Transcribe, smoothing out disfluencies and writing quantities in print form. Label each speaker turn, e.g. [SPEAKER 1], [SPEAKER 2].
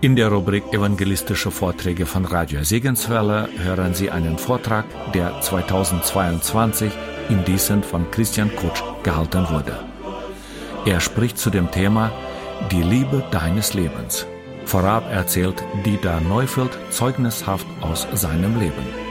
[SPEAKER 1] In der Rubrik Evangelistische Vorträge von Radio Segenswelle hören Sie einen Vortrag, der 2022 in Diesen von Christian Kutsch gehalten wurde. Er spricht zu dem Thema Die Liebe deines Lebens. Vorab erzählt Dieter Neufeld zeugnishaft aus seinem Leben.